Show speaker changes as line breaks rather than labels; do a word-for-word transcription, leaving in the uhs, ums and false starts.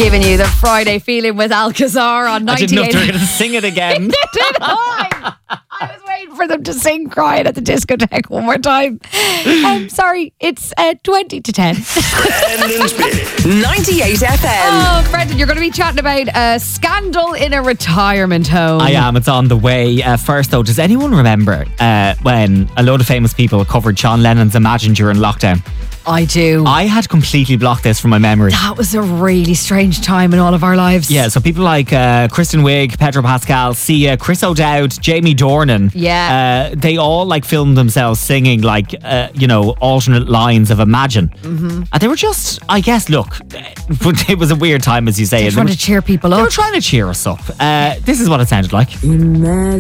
Giving you the Friday feeling with Alcazar on ninety-eight.
I didn't know if they were going to sing it again.
Did I? I was waiting for them to sing Crying at the Discotheque one more time. I'm sorry, it's uh, twenty to ten.
ninety-eight F M.
Oh, Brendan, you're going to be chatting about a scandal in a retirement home.
I am. It's on the way. Uh, first, though, does anyone remember uh, when a load of famous people covered Sean Lennon's Imagine during lockdown?
I do.
I had completely blocked this from my memory.
That was a really strange time in all of our lives.
Yeah, so people like uh, Kristen Wiig, Pedro Pascal, Sia, Chris O'Dowd, Jamie Dornan.
Yeah.
Uh, they all like filmed themselves singing like, uh, you know, alternate lines of Imagine.
Mm-hmm.
And they were just, I guess, look, it was a weird time, as you say.
They were trying to cheer people up.
They were trying to cheer us up. Uh, this is what it sounded like.
Imagine